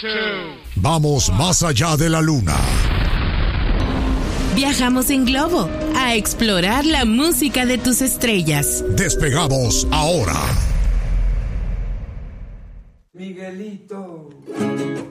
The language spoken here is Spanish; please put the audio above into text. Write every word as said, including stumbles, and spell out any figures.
two. Vamos más allá de la luna. Viajamos en globo a explorar la música de tus estrellas. Despegamos ahora. Miguelito.